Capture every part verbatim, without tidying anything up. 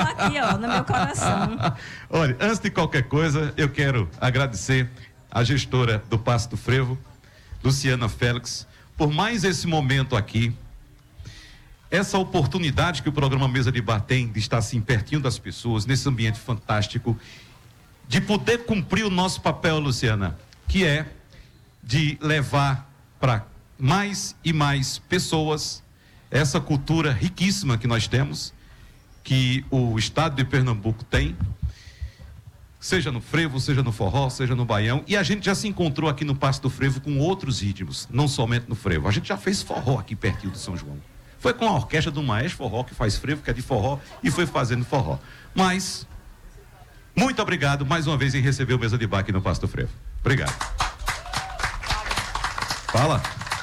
ela aqui, ó, no meu coração. Olha, antes de qualquer coisa, eu quero agradecer a gestora do Passo do Frevo, Luciana Félix, por mais esse momento aqui, essa oportunidade que o programa Mesa de Bar tem de estar assim pertinho das pessoas, nesse ambiente fantástico, de poder cumprir o nosso papel, Luciana, que é de levar para mais e mais pessoas essa cultura riquíssima que nós temos, que o estado de Pernambuco tem, seja no frevo, seja no forró, seja no baião, e a gente já se encontrou aqui no Passo do Frevo com outros ritmos, não somente no frevo. A gente já fez forró aqui pertinho do São João. Foi com a orquestra do Maestro Forró, que faz frevo, que é de forró, e foi fazendo forró. Mas, muito obrigado mais uma vez em receber o Mesa de Bar aqui no Passo do Frevo. Obrigado. Fala.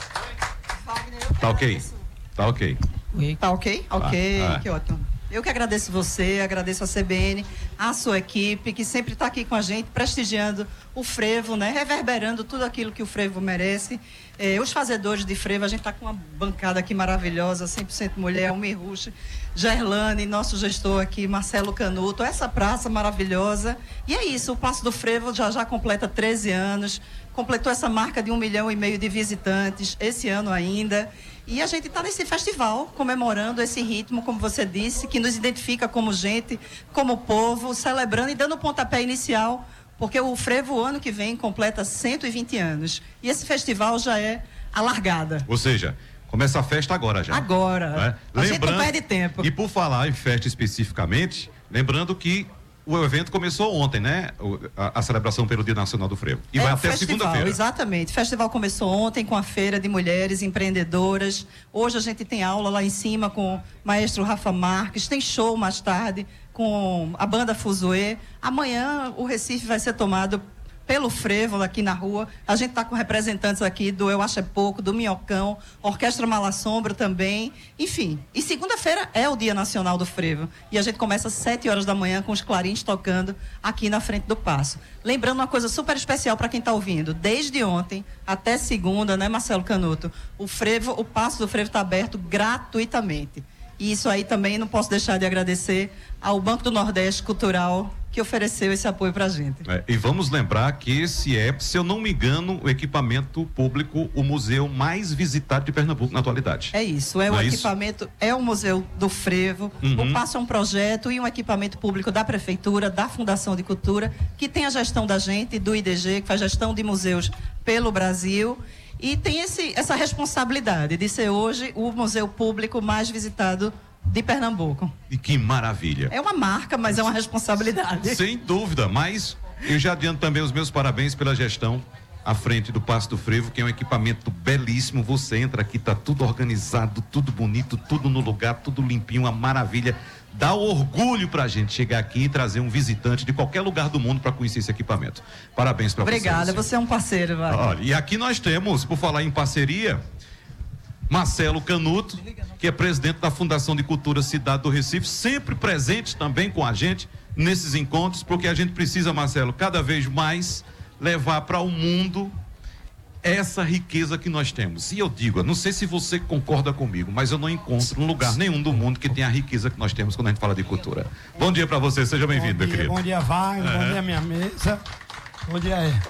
Tá ok? Tá ok. Tá ok? Ok, Ah, ah. que ótimo. Eu que agradeço você, agradeço a C B N, a sua equipe, que sempre está aqui com a gente, prestigiando o frevo, né? Reverberando tudo aquilo que o frevo merece. Eh, os fazedores de frevo, a gente está com uma bancada aqui maravilhosa, cem por cento mulher, Almir Rush, Gerlane, nosso gestor aqui, Marcelo Canuto, essa praça maravilhosa. E é isso, o Passo do Frevo já já completa treze anos, completou essa marca de um milhão e meio de visitantes, esse ano ainda. E a gente está nesse festival, comemorando esse ritmo, como você disse, que nos identifica como gente, como povo, celebrando e dando o pontapé inicial, porque o frevo, ano que vem, completa cento e vinte anos. E esse festival já é a largada. Ou seja, começa a festa agora já. Agora. É? A gente não perde tempo. E por falar em festa especificamente, lembrando que o evento começou ontem, né? O, a, a celebração pelo Dia Nacional do Frevo. E é vai o até festival, segunda-feira. Exatamente. O festival começou ontem com a feira de mulheres empreendedoras. Hoje a gente tem aula lá em cima com o maestro Rafa Marques. Tem show mais tarde com a banda Fuzuê. Amanhã o Recife vai ser tomado pelo frevo aqui na rua. A gente está com representantes aqui do Eu Acho É Pouco, do Minhocão, Orquestra Malassombro também. Enfim, e segunda-feira é o Dia Nacional do Frevo. E a gente começa às sete horas da manhã com os clarins tocando aqui na frente do Passo. Lembrando uma coisa super especial para quem está ouvindo. Desde ontem até segunda, né, Marcelo Canuto? O frevo, o Passo do Frevo está aberto gratuitamente. E isso aí também não posso deixar de agradecer ao Banco do Nordeste Cultural, que ofereceu esse apoio pra gente. É, e vamos lembrar que esse é, se eu não me engano, o equipamento público, o museu mais visitado de Pernambuco na atualidade. É isso, é não o é equipamento, isso? É o Museu do Frevo, uhum. o Passo é um projeto e um equipamento público da Prefeitura, da Fundação de Cultura, que tem a gestão da gente, do I D G, que faz gestão de museus pelo Brasil, e tem esse, essa responsabilidade de ser hoje o museu público mais visitado de Pernambuco. E que maravilha. É uma marca, mas é uma responsabilidade. Sem dúvida, mas eu já adianto também os meus parabéns pela gestão à frente do Passo do Frevo, que é um equipamento belíssimo. Você entra aqui, tá tudo organizado, tudo bonito, tudo no lugar, tudo limpinho, uma maravilha. Dá orgulho pra gente chegar aqui e trazer um visitante de qualquer lugar do mundo para conhecer esse equipamento. Parabéns para você. Obrigada, você é um parceiro, vai. Olha, e aqui nós temos, por falar em parceria, Marcelo Canuto, que é presidente da Fundação de Cultura Cidade do Recife, sempre presente também com a gente nesses encontros, porque a gente precisa, Marcelo, cada vez mais levar para o mundo essa riqueza que nós temos. E eu digo, eu não sei se você concorda comigo, mas eu não encontro em lugar nenhum do mundo que tenha a riqueza que nós temos quando a gente fala de cultura. Bom dia para você, seja bem-vindo, meu querido. Bom dia, Wagner, É. Bom dia, minha mesa. Bom dia,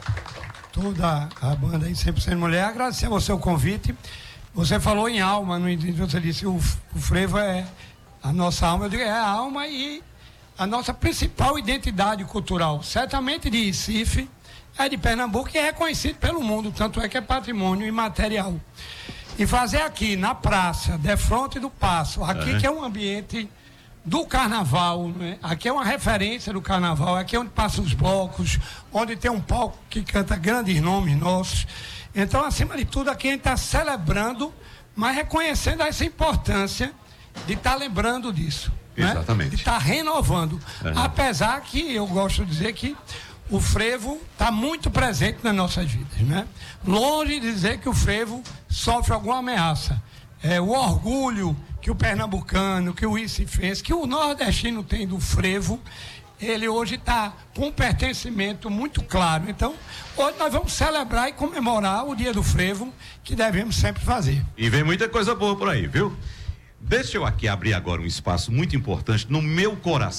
toda a banda aí, cem por cento Mulher. Agradecer a você o convite. Você falou em alma, no início você disse o, o frevo é a nossa alma. Eu digo, é a alma e a nossa principal identidade cultural. Certamente de Recife, é de Pernambuco e é reconhecido pelo mundo, tanto é que é patrimônio imaterial. E fazer aqui, na praça, de frente do Passo, aqui Uhum. que é um ambiente do carnaval, né? Aqui é uma referência do carnaval, aqui é onde passam os blocos, onde tem um palco que canta grandes nomes nossos. Então, acima de tudo, aqui a gente está celebrando, mas reconhecendo essa importância de estar tá lembrando disso. Exatamente. Né? De estar tá renovando. Uhum. Apesar que eu gosto de dizer que o frevo está muito presente nas nossas vidas, né? Longe de dizer que o frevo sofre alguma ameaça. É, o orgulho que o pernambucano, que o recifense, que o nordestino tem do frevo, ele hoje está com um pertencimento muito claro. Então, hoje nós vamos celebrar e comemorar o Dia do Frevo, que devemos sempre fazer. E vem muita coisa boa por aí, viu? Deixa eu aqui abrir agora um espaço muito importante no meu coração.